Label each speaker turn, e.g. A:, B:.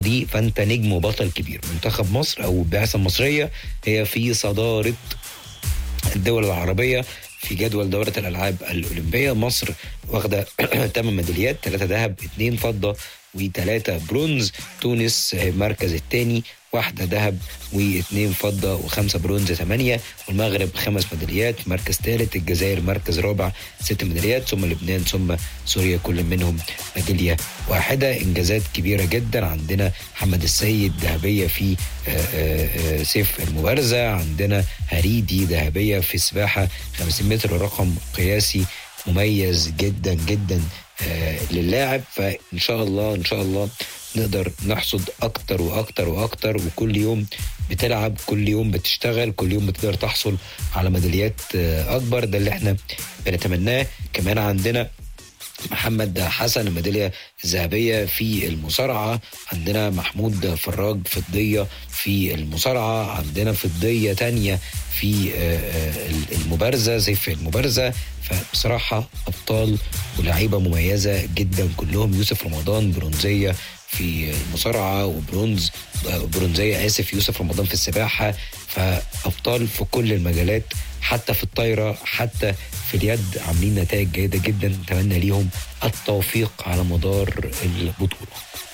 A: دي فانت نجم وبطل كبير. منتخب مصر او البعثه المصريه هي في صداره الدول العربيه في جدول دورة الألعاب الأولمبية. مصر واخدة 8 ميداليات، 3 ذهب 2 فضة و3 برونز. تونس المركز الثاني، 1 ذهب و2 فضة و5 برونز 8. والمغرب 5 ميداليات مركز ثالث. الجزائر مركز رابع 6 ميداليات، ثم لبنان ثم سوريا كل منهم ميدالية واحدة. إنجازات كبيرة جدا. عندنا محمد السيد ذهبية في سيف المبارزة، عندنا هريدي ذهبية في السباحة 50 متر، رقم قياسي مميز جدا جدا للاعب. فإن شاء الله إن شاء الله نقدر نحصد أكتر وأكتر وأكتر، وكل يوم بتلعب، كل يوم بتشتغل، كل يوم بتقدر تحصل على ميداليات أكبر. ده اللي احنا بنتمناه. كمان عندنا محمد حسن الميدالية الذهبية في المصارعة، عندنا محمود فراج فضية في المصارعة، عندنا فضية تانية في المبارزة سيف المبارزة. فبصراحة أبطال ولاعيبة مميزة جدا كلهم. يوسف رمضان برونزية في المصارعة برونزية يوسف رمضان في السباحة. فأبطال في كل المجالات، حتى في الطايرة، حتى في اليد عاملين نتائج جيدة جدا. نتمنى ليهم التوفيق على مدار البطولة.